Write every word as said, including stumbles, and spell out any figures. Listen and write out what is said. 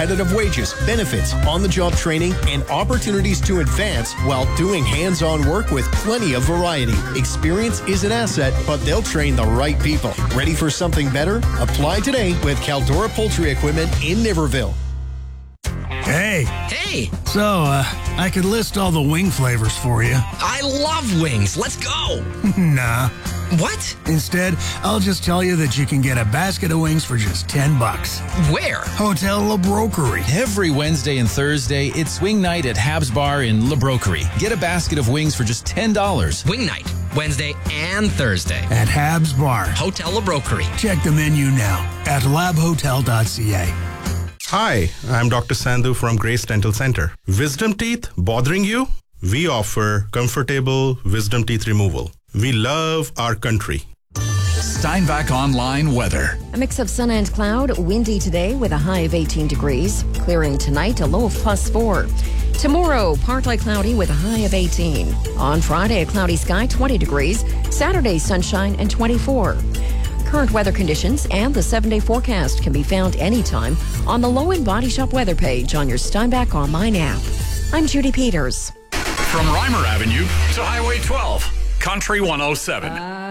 competitive wages, benefits, on-the-job training, and opportunities to advance while doing hands-on work with plenty of variety. Experience is an asset, but they'll train the right people. Ready for something better? Apply today with Caldora Poultry Equipment in Niverville. Hey. Hey. So, uh, I could list all the wing flavors for you. I love wings. Let's go. Nah. What? Instead, I'll just tell you that you can get a basket of wings for just ten bucks. Where? Hotel La Broquerie. Every Wednesday and Thursday, it's Wing Night at Habs Bar in La Broquerie. Get a basket of wings for just ten dollars. Wing Night, Wednesday and Thursday. At Habs Bar. Hotel La Broquerie. Check the menu now at lab hotel dot c a. Hi, I'm Doctor Sandhu from Grace Dental Center. Wisdom teeth bothering you? We offer comfortable wisdom teeth removal. We love our country. Steinbach Online weather. A mix of sun and cloud, windy today with a high of eighteen degrees. Clearing tonight, a low of plus four. Tomorrow, partly cloudy with a high of eighteen. On Friday, a cloudy sky, twenty degrees. Saturday, sunshine and twenty-four. Current weather conditions and the seven-day forecast can be found anytime on the Low End Body Shop weather page on your Steinbach Online app. I'm Judy Peters. From Reimer Avenue to Highway twelve, Country one oh seven.